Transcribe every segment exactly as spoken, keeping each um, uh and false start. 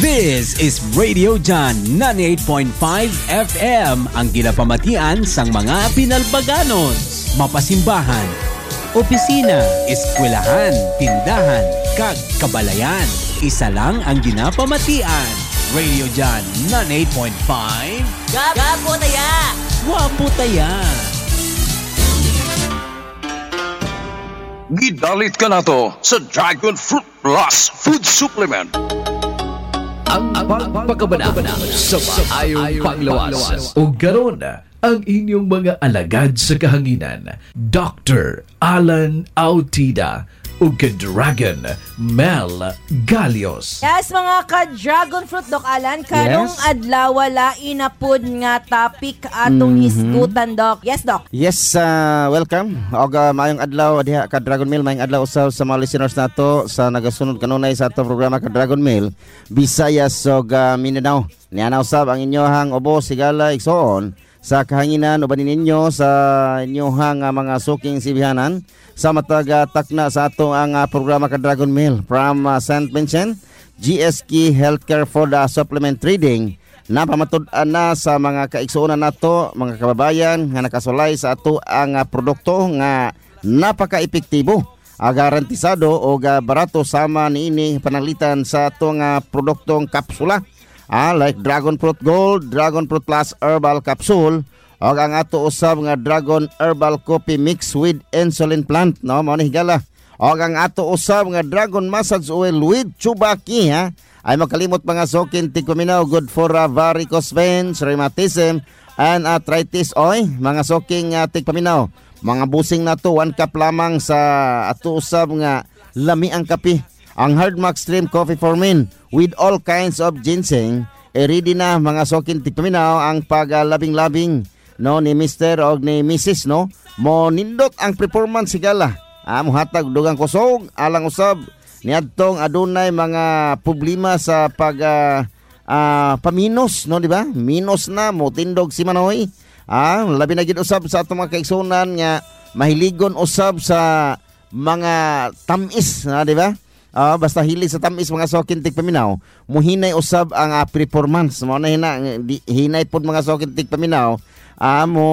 This is Radio John ninety-eight point five F M, ang ginapamatian sang mga pinalbaganos, mapasimbahan, opisina, eskwelahan, tindahan, kag kabalayan. Isa lang ang ginapamatian. Radio John ninety-eight point five. Gapo taya! Wapo taya! Gidalit ka na to sa Dragon Fruit Plus Food Supplement. Ang pagpagkabana sa maayong panglawas. O garon ang inyong mga alagad sa kahanginan, Doctor Alan Autida o ka-Dragon Mel Galios. Yes, mga ka-Dragon Fruit, Doc Alan. Karong Yes. adlaw wala inapod nga topic atong Mhm. hisgutan, Doc. Yes, Doc. Yes, uh, welcome. Og uh, maayong adlaw diha ka Dragon Mail, maayong adlaw usab sa mga listeners nato sa nagasunod kanunay sa ato programa ka Dragon Mail, Visayas ug uh, Mindanao. Niya na usab ang inyohang ubos sigala igsoon sa kahanginan uban ninyo sa inyohang uh, mga suking sibihanan sa matag uh, takna sa ato ang uh, programa ka Dragon Mail from uh, Saint Vincent G S K Healthcare for the Supplement Trading. Napamatud-an na sa mga kaigsuonan nato, mga kababayan nga nakasulay sa ato ang uh, produkto nga napaka-epektibo, uh, garantisado o uh, barato sama niini pananglitan sa ato nga produktong kapsula, uh, like Dragon Fruit Gold, Dragon Fruit Plus Herbal Capsule, o ang ato usab nga Dragon Herbal Coffee Mix with Insulin Plant, no, mao ni higala. O ang ato usab nga Dragon Massage Oil with Chubaki, ha, ay makalimot mga sokin tigpaminaw, good for uh, varicose veins, rheumatism, and arthritis. Oy, mga soking uh, tigpaminaw, mga busing na to, one cup lamang sa ato usab nga lami ang kape. Ang Hardmax Stream Coffee for Men with all kinds of ginseng, e ready na mga sokin tigpaminaw ang pagalabing-labing, no, ni Mister o ni Missus no, mo nindot ang performance sigala. Ah, muhatag dugang kusog, alang usab niadtong adunay mga problema sa pag uh, uh, paminos, no, di ba? Minos na mo tindog si Manoy. Ah, labi na gid usab sa atong mga kaigsunan nga mahiligon usab sa mga tamis, na, di ba? Ah, basta hilig sa tamis mga sokintik paminaw, muhinay usab ang uh, performance. Mo na hina di, hinay pod mga sokintik paminaw. Ah, mo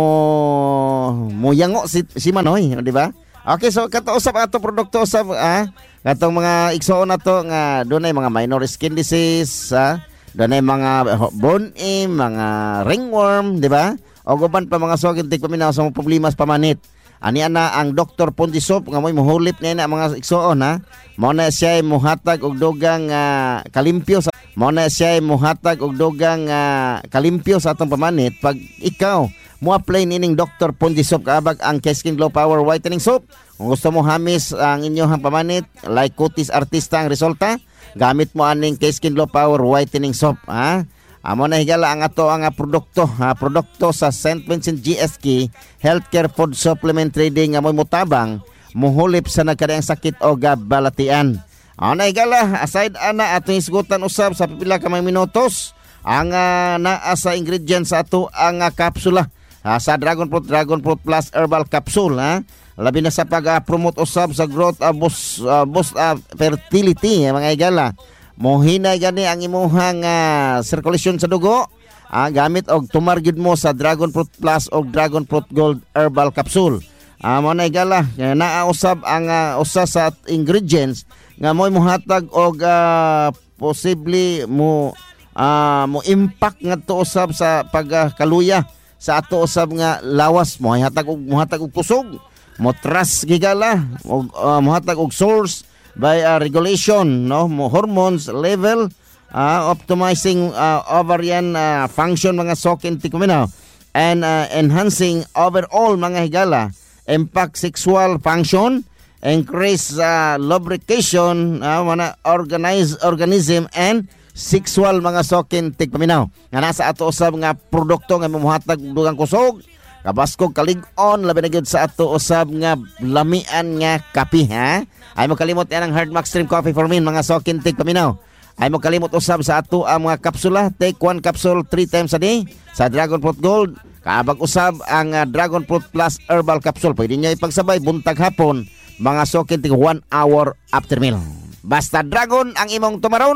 mo yango si, si Manoy, di ba? Okay, so kato usab ato produkto usab, ah, katong mga igsoon nato nga dunay mga minor skin disease, ah, dunay mga bone ache, mga ringworm, di ba? O guban pa mga sokintik paminaw sa mga problema sa pamanit. Ani ana ang Doctor Pondisop nga mo'y muhulip niya na mga igsoon, ha. Mao na siya muhatag og dugang uh, kalimpyo sa mao na siya muhatag og dugang uh, kalimpyo sa atong pamanit pag ikaw mo apply nining Doctor Pondisop kaabag ang K-Skin Glow Power Whitening Soap. Kung gusto mo hamis ang inyong pamanit like Cutis Artista ang resulta, gamit mo aning K-Skin Glow Power Whitening Soap, ha. Amo na higala ang ato ang uh, produkto, ha, produkto sa Saint Vincent G S K Healthcare Food Supplement Trading nga mo'y mutabang muhulip sa nagkadayang sakit o gabalatian. Amo na higala, aside ana atong isgutan usab sa pipila ka mga minutos ang uh, naa sa ingredients sa ato ang uh, kapsula, ha, sa Dragon Fruit Dragon Fruit Plus Herbal Capsule, ha. Labi na sa pag-promote uh, usab sa growth uh, boost, uh, boost uh, fertility, eh, mga higala. Mohinay gani ang imuhang uh, circulation sa dugo, ah, gamit og tumargid mo sa Dragon Fruit Plus o Dragon Fruit Gold Herbal Capsule. Ah, mo na igala, naa usab ang uh, usa sa ingredients nga mo'y muhatag og uh, posible mo uh, mo impact ngadto usab sa pagkaluya uh, sa ato usab nga lawas, mo hatag og muhatag og kusog, mo trust gigala, og uh, muhatag og source by uh, regulation, no, mo hormones level, uh, optimizing uh, ovarian uh, function mga sokin tikuminaw, and uh, enhancing overall mga higala, impact sexual function, increase uh, lubrication, uh, mga organize organism and sexual mga sokin tigpaminaw nga nasa ato usab nga produkto nga mamuhatag dugang kusog, kabaskog kalig-on, labi na gyud sa ato usab nga lamian nga kape, ha. Ay mo kalimot yan ang Hardmax Stream Coffee for Men mga sokin tigpaminaw. Ay mo kalimot usab sa ato ang mga kapsula, take one capsule three times a day sa Dragon Fruit Gold. Kaabag usab ang uh, Dragon Fruit Plus Herbal Capsule, pwede niya ipagsabay buntag hapon mga sokin tig one hour after meal. Basta Dragon ang imong tumaron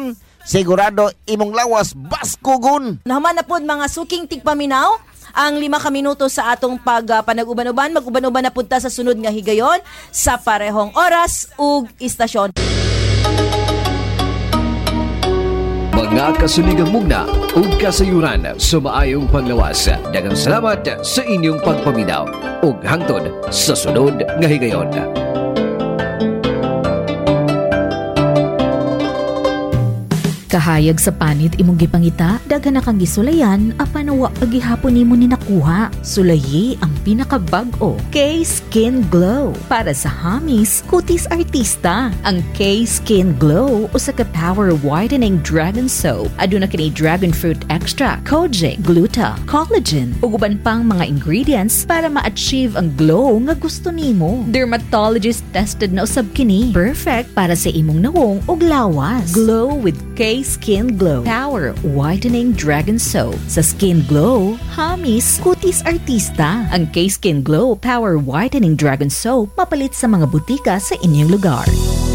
sigurado imong lawas baskugon. Naman na po mga suking tigpaminaw ang lima ka minuto sa atong pag uh, panag-uban-uban. Mag-uban-uban na punta sa sunod nga higayon sa parehong oras ug istasyon. Mga kasuligang mugna ug kasayuran sa maayong panglawas. Daghang salamat sa inyong pagpaminaw ug hangtod sa sunod nga higayon. Kahayag sa panit imong gipangita, daghan na kang gisulayan, apan wa pagihapon nimo ni nakuha. Sulayi ang pinakabag-o, K-Skin Glow. Para sa hamis, kutis artista. Ang K-Skin Glow usa ka power whitening dragon soap. Aduna kini dragon fruit extract, kojic, gluta, collagen, ug uban pang mga ingredients para ma-achieve ang glow nga gusto nimo. Dermatologist tested na usab kini. Perfect para sa imong nawong ug lawas. Glow with K Skin Glow Power Whitening Dragon Soap. Sa Skin Glow, hamis, kutis artista. Ang K-Skin Glow Power Whitening Dragon Soap mapalit sa mga butika sa inyong lugar.